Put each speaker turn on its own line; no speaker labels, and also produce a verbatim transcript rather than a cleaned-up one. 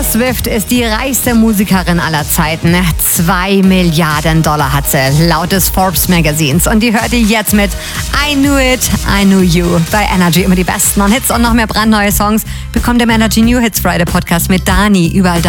Taylor Swift ist die reichste Musikerin aller Zeiten. Zwei Milliarden Dollar hat sie, laut des Forbes Magazins. Und die hört ihr jetzt mit I Knew It, I Knew You. Bei Energy immer die besten Hits und noch mehr brandneue Songs bekommt im Energy New Hits Friday Podcast mit Dani überall da,